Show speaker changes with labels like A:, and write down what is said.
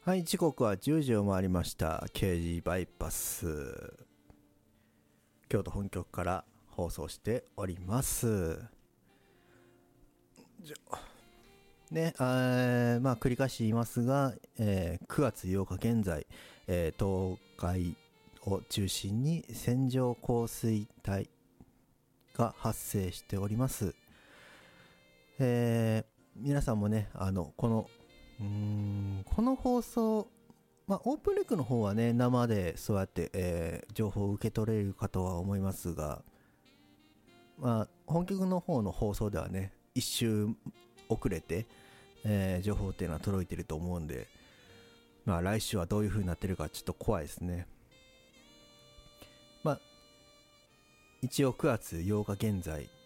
A: はい、時刻は10時を回りました。KG バイパス。京都本局から放送しております。ね、まあ繰り返し言いますが、9月8日現在、東海を中心に線状降水帯が発生しております。皆さんもね、この放送、まあ、オープンレックの方はね、生でそうやって、情報を受け取れるかとは思いますが、まあ、本局の方の放送ではね、一周遅れて、情報っていうのは届いてると思うんで、まあ、来週はどういう風になってるかちょっと怖いですね。まあ、一応9月8日現在、